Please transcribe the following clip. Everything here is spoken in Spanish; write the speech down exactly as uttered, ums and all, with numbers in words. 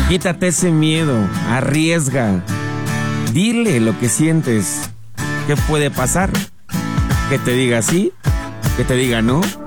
Quítate ese miedo, arriesga. Dile lo que sientes. ¿Qué puede pasar? Que te diga sí, que te diga no.